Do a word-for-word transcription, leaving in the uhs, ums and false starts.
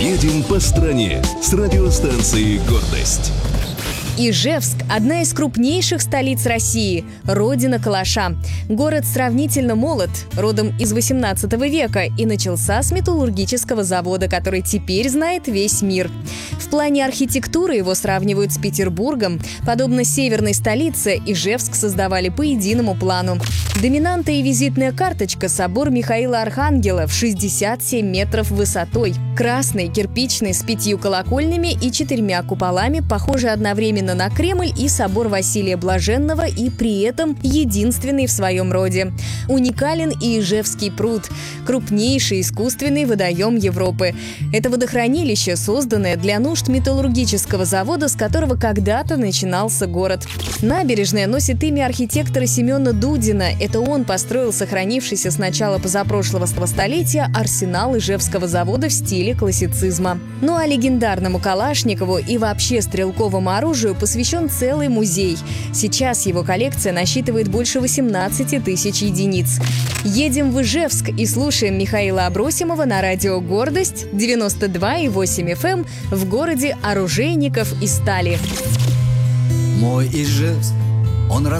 Едем по стране с радиостанцией «Гордость». Ижевск – одна из крупнейших столиц России, родина калаша. Город сравнительно молод, родом из восемнадцатого века, и начался с металлургического завода, который теперь знает весь мир. В плане архитектуры его сравнивают с Петербургом. Подобно северной столице, Ижевск создавали по единому плану. Доминанта и визитная карточка – собор Михаила Архангела в шестьдесят семь метров высотой. Красный, кирпичный, с пятью колокольнями и четырьмя куполами, похожий одновременно на Кремль и собор Василия Блаженного, и при этом единственный в своем роде. Уникален и Ижевский пруд – крупнейший искусственный водоем Европы. Это водохранилище, созданное для нужд металлургического завода, с которого когда-то начинался город. Набережная носит имя архитектора Семена Дудина. Это он построил сохранившийся с начала позапрошлого столетия арсенал Ижевского завода в стиле классицизма. Ну а легендарному Калашникову и вообще стрелковому оружию посвящен целый музей. Сейчас его коллекция насчитывает больше восемнадцати тысяч единиц. Едем в Ижевск и слушаем Михаила Абросимова на радио «Гордость» девяносто два и восемь эф эм в городе оружейников и стали. Мой Ижевск, он